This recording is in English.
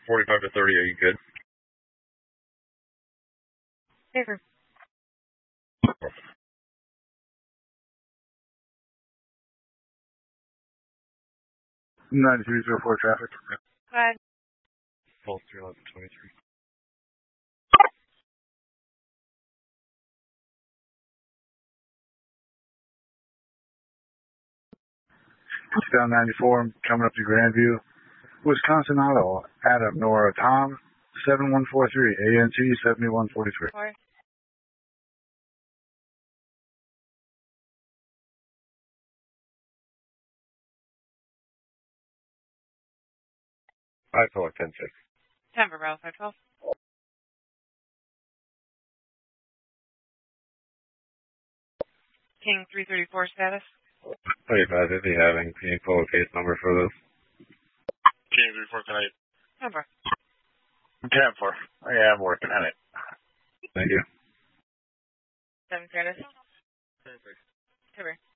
45 to 30, are you good? Favor. 9304 traffic. Hi. Pulse 31123. Down 94, I'm coming up to Grandview. Wisconsin Auto, Adam Nora Tom, 7143, ANT 7143. Sorry. I feel like 10-6. Denver, Ralph, 512. King 334 status. Hey, guys, if you having, can you pull a case number for this? King 34 can I? Denver. 10-4. Yeah, I'm working on it. Thank you. 7 status. Denver.